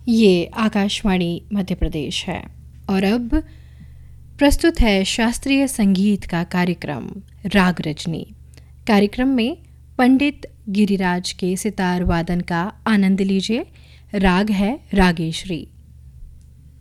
ये आकाशवाणी मध्य प्रदेश है और अब प्रस्तुत है शास्त्रीय संगीत का कार्यक्रम राग रजनी। कार्यक्रम में पंडित गिरिराज के सितार वादन का आनंद लीजिए। राग है रागेश्वरी।